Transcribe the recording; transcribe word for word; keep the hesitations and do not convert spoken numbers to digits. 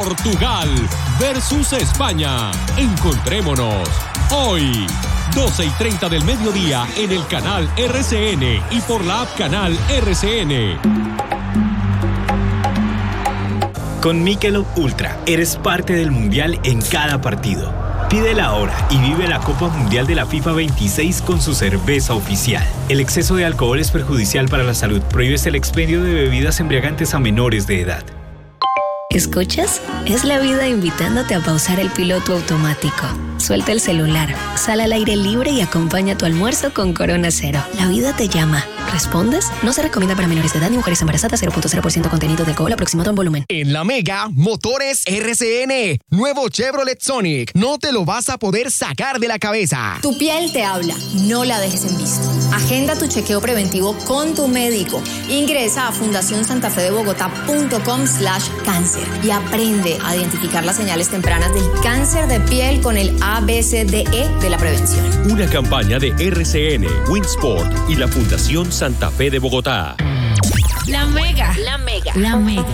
Portugal versus España. Encontrémonos hoy, doce y treinta del mediodía en el canal R C N y por la app Canal R C N. Con Michelob Ultra eres parte del mundial en cada partido. Pídela ahora y vive la Copa Mundial de la FIFA veintiséis con su cerveza oficial. El exceso de alcohol es perjudicial para la salud. Prohíbes el expendio de bebidas embriagantes a menores de edad. ¿Escuchas? Es la vida invitándote a pausar el piloto automático. Suelta el celular, sal al aire libre y acompaña tu almuerzo con Corona Cero. La vida te llama. ¿Respondes? No se recomienda para menores de edad ni mujeres embarazadas. Cero punto cero por ciento contenido de alcohol aproximado en volumen. En la Mega, Motores R C N. Nuevo Chevrolet Sonic. No te lo vas a poder sacar de la cabeza. Tu piel te habla. No la dejes en visto. Agenda tu chequeo preventivo con tu médico. Ingresa a fundación santa fe de bogotá punto com slash cáncer y aprende a identificar las señales tempranas del cáncer de piel con el A B C D E de la prevención. Una campaña de R C N, Winsport y la Fundación Santa Fe de Bogotá. La Mega. La Mega. La Mega.